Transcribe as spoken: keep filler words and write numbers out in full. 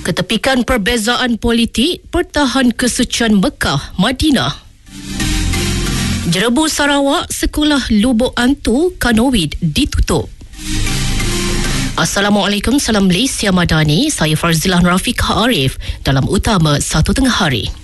Ketepikan perbezaan politik, pertahan kesucian Mekah, Madinah. Jerebu Sarawak, sekolah Lubuk Antu, Kanowid ditutup. Assalamualaikum, salam Malaysia Madani. Saya Farzilah Rafiq Arif dalam Utama Satu Tengah Hari.